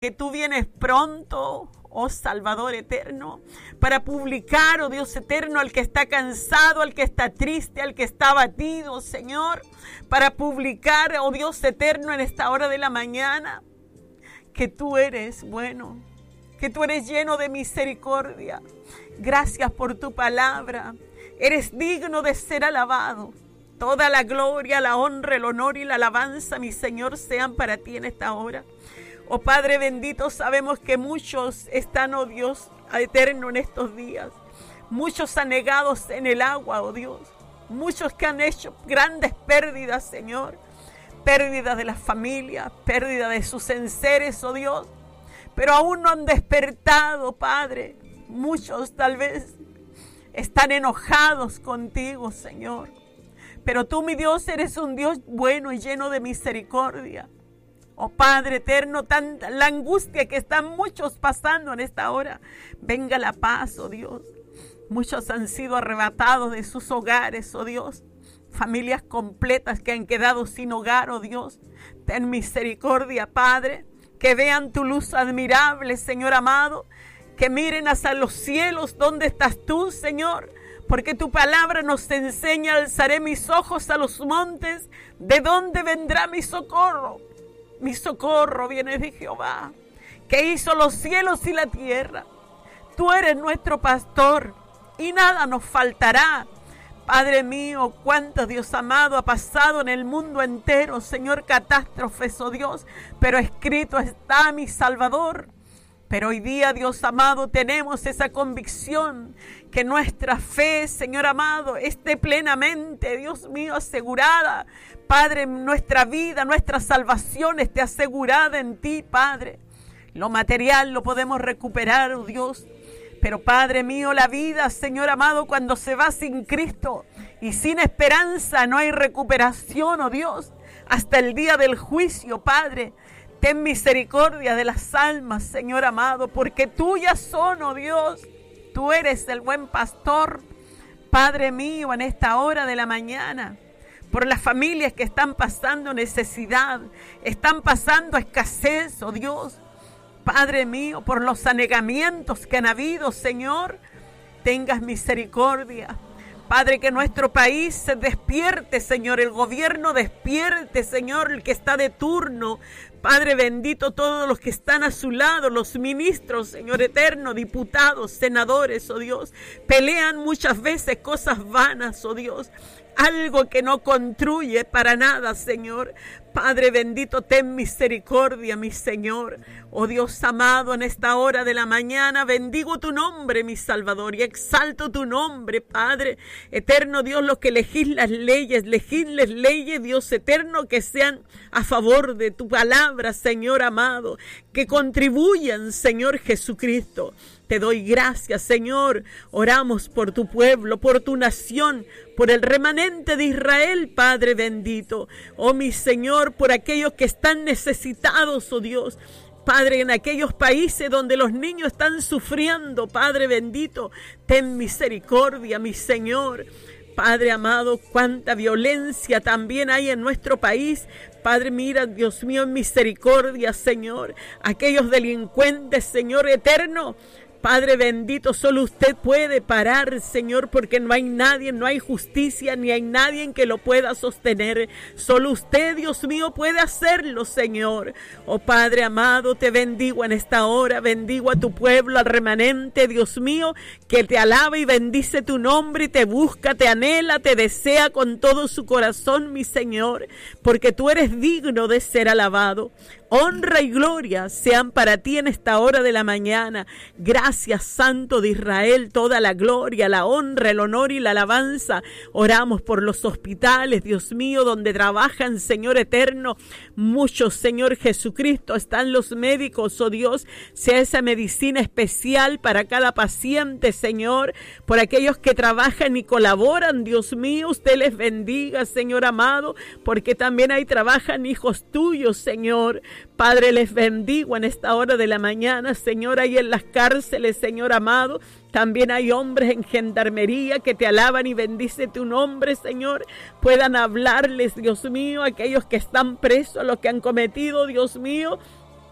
que tú vienes pronto, oh Salvador eterno, para publicar, oh Dios eterno, al que está cansado, al que está triste, al que está abatido, Señor, para publicar, oh Dios eterno, en esta hora de la mañana, que tú eres bueno, que tú eres lleno de misericordia. Gracias por tu palabra. Eres digno de ser alabado. Toda la gloria, la honra, el honor y la alabanza, mi Señor, sean para ti en esta hora. Oh Padre bendito, sabemos que muchos están, oh Dios eterno, en estos días. Muchos anegados en el agua, oh Dios. Muchos que han hecho grandes pérdidas, Señor. Pérdida de la familia, pérdida de sus enseres, oh Dios. Pero aún no han despertado, Padre. Muchos tal vez están enojados contigo, Señor. Pero tú, mi Dios, eres un Dios bueno y lleno de misericordia. Oh Padre eterno, la angustia que están muchos pasando en esta hora, venga la paz, oh Dios. Muchos han sido arrebatados de sus hogares, oh Dios. Familias completas que han quedado sin hogar, oh Dios. Ten misericordia, Padre. Que vean tu luz admirable, Señor amado. Que miren hacia los cielos, ¿dónde estás tú, Señor? Porque tu palabra nos enseña, alzaré mis ojos a los montes. ¿De dónde vendrá mi socorro? Mi socorro viene de Jehová, que hizo los cielos y la tierra. Tú eres nuestro pastor y nada nos faltará. Padre mío, cuánto, Dios amado, ha pasado en el mundo entero, Señor, catástrofes, oh Dios, pero escrito está, mi Salvador. Pero hoy día, Dios amado, tenemos esa convicción que nuestra fe, Señor amado, esté plenamente, Dios mío, asegurada. Padre, nuestra vida, nuestra salvación esté asegurada en ti, Padre. Lo material lo podemos recuperar, oh Dios. Pero Padre mío, la vida, Señor amado, cuando se va sin Cristo y sin esperanza, no hay recuperación, oh Dios, hasta el día del juicio, Padre. Ten misericordia de las almas, Señor amado, porque tuyas son, oh Dios. Tú eres el buen pastor, Padre mío, en esta hora de la mañana. Por las familias que están pasando necesidad, están pasando escasez, oh Dios. Padre mío, por los anegamientos que han habido, Señor, tengas misericordia. Padre, que nuestro país se despierte, Señor, el gobierno despierte, Señor, el que está de turno. Padre bendito, todos los que están a su lado, los ministros, Señor eterno, diputados, senadores, oh Dios, pelean muchas veces cosas vanas, oh Dios. Algo que no construye para nada, Señor. Padre bendito, ten misericordia, mi Señor. Oh Dios amado, en esta hora de la mañana bendigo tu nombre, mi Salvador, y exalto tu nombre, Padre eterno Dios. Los que legislas leyes, legisles leyes, Dios eterno, que sean a favor de tu palabra, Señor amado, que contribuyan, Señor Jesucristo. Te doy gracias, Señor. Oramos por tu pueblo, por tu nación, por el remanente de Israel, Padre bendito. Oh, mi Señor, por aquellos que están necesitados, oh Dios. Padre, en aquellos países donde los niños están sufriendo, Padre bendito, ten misericordia, mi Señor. Padre amado, cuánta violencia también hay en nuestro país. Padre, mira, Dios mío, en misericordia, Señor. Aquellos delincuentes, Señor eterno. Padre bendito, solo usted puede parar, Señor, porque no hay nadie, no hay justicia, ni hay nadie que lo pueda sostener. Solo usted, Dios mío, puede hacerlo, Señor. Oh Padre amado, te bendigo en esta hora, bendigo a tu pueblo, al remanente, Dios mío, que te alaba y bendice tu nombre y te busca, te anhela, te desea con todo su corazón, mi Señor, porque tú eres digno de ser alabado. Honra y gloria sean para ti en esta hora de la mañana. Gracias, Santo de Israel, toda la gloria, la honra, el honor y la alabanza. Oramos por los hospitales, Dios mío, donde trabajan, Señor eterno, muchos, Señor Jesucristo, están los médicos, oh Dios, sea esa medicina especial para cada paciente, Señor, por aquellos que trabajan y colaboran, Dios mío, usted les bendiga, Señor amado, porque también ahí trabajan hijos tuyos, Señor. Padre, les bendigo en esta hora de la mañana, Señor, ahí en las cárceles, Señor amado. También hay hombres en gendarmería que te alaban y bendice tu nombre, Señor. Puedan hablarles, Dios mío, aquellos que están presos, los que han cometido, Dios mío,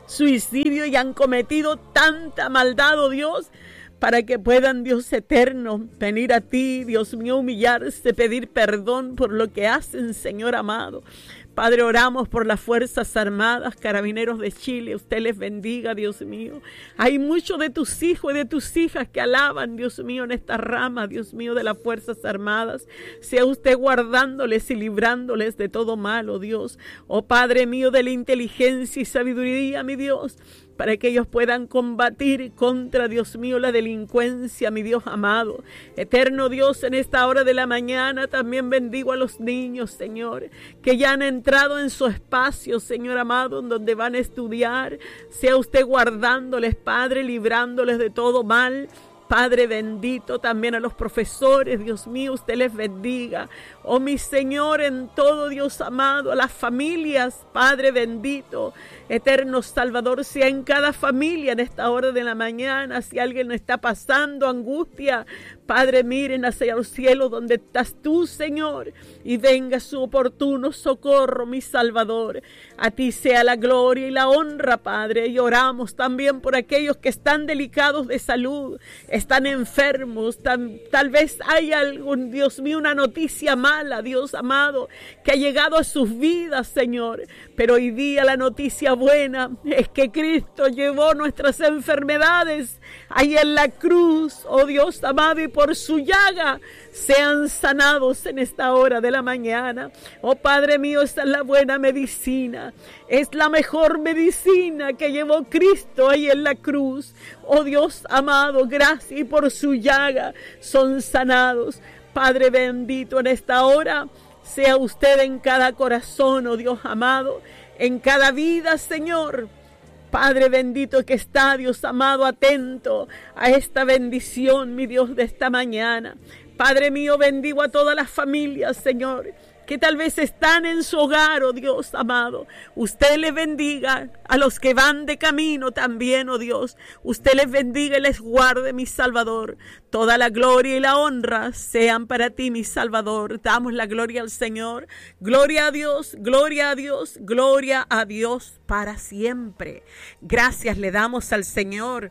suicidio y han cometido tanta maldad, oh Dios, para que puedan, Dios eterno, venir a ti, Dios mío, humillarse, pedir perdón por lo que hacen, Señor amado. Padre, oramos por las Fuerzas Armadas, Carabineros de Chile. Usted les bendiga, Dios mío. Hay muchos de tus hijos y de tus hijas que alaban, Dios mío, en esta rama, Dios mío, de las Fuerzas Armadas. Sea usted guardándoles y librándoles de todo mal, oh Dios. Oh Padre mío, de la inteligencia y sabiduría, mi Dios, para que ellos puedan combatir contra, Dios mío, la delincuencia, mi Dios amado. Eterno Dios, en esta hora de la mañana también bendigo a los niños, Señor, que ya han entrado en su espacio, Señor amado, en donde van a estudiar. Sea usted guardándoles, Padre, librándoles de todo mal. Padre bendito, también a los profesores, Dios mío, usted les bendiga. Oh mi Señor, en todo, Dios amado, a las familias, Padre bendito, eterno Salvador, sea en cada familia en esta hora de la mañana, si alguien está pasando angustia, Padre, miren hacia los cielos donde estás tú, Señor, y venga su oportuno socorro, mi Salvador. A ti sea la gloria y la honra, Padre, y oramos también por aquellos que están delicados de salud, están enfermos, tal vez hay algún, Dios mío, una noticia mala, Dios amado, que ha llegado a sus vidas, Señor, pero hoy día la noticia buena es que Cristo llevó nuestras enfermedades ahí en la cruz, oh Dios amado, y por su llaga sean sanados en esta hora de la mañana. Oh Padre mío, esta es la buena medicina, es la mejor medicina que llevó Cristo ahí en la cruz. Oh Dios amado, gracias, y por su llaga son sanados. Padre bendito, en esta hora sea usted en cada corazón, oh Dios amado, en cada vida, Señor. Padre bendito que está, Dios amado, atento a esta bendición, mi Dios, de esta mañana. Padre mío, bendigo a todas las familias, Señor, que tal vez están en su hogar, oh Dios amado. Usted les bendiga a los que van de camino también, oh Dios. Usted les bendiga y les guarde, mi Salvador. Toda la gloria y la honra sean para ti, mi Salvador. Damos la gloria al Señor. Gloria a Dios, gloria a Dios, gloria a Dios para siempre. Gracias le damos al Señor.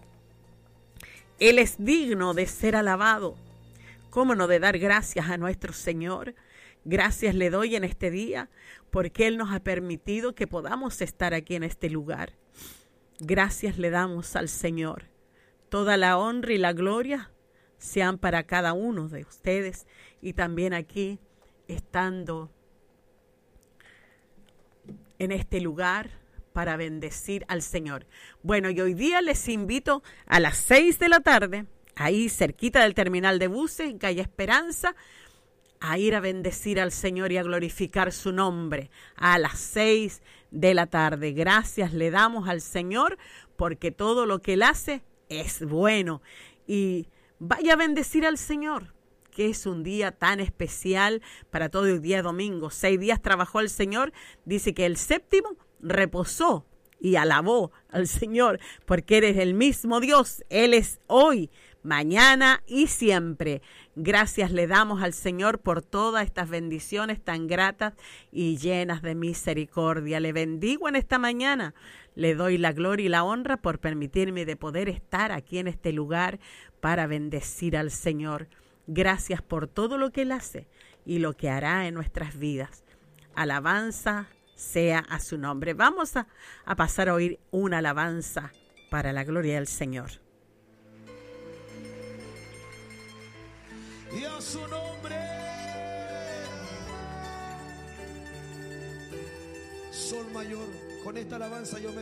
Él es digno de ser alabado. ¿Cómo no de dar gracias a nuestro Señor? Gracias le doy en este día porque Él nos ha permitido que podamos estar aquí en este lugar. Gracias le damos al Señor. Toda la honra y la gloria sean para cada uno de ustedes y también aquí estando en este lugar para bendecir al Señor. Bueno, y hoy día les invito a las 6 de la tarde, ahí cerquita del terminal de buses, en calle Esperanza, a ir a bendecir al Señor y a glorificar su nombre a las 6 de la tarde. Gracias le damos al Señor porque todo lo que Él hace es bueno. Y vaya a bendecir al Señor, que es un día tan especial para todo el día domingo. 6 días trabajó el Señor, dice que el séptimo reposó y alabó al Señor porque eres el mismo Dios. Él es hoy, mañana y siempre. Gracias le damos al Señor por todas estas bendiciones tan gratas y llenas de misericordia. Le bendigo en esta mañana. Le doy la gloria y la honra por permitirme de poder estar aquí en este lugar para bendecir al Señor. Gracias por todo lo que Él hace y lo que hará en nuestras vidas. Alabanza sea a su nombre. Vamos a pasar a oír una alabanza para la gloria del Señor. Y a su nombre. Sol mayor. Con esta alabanza yo me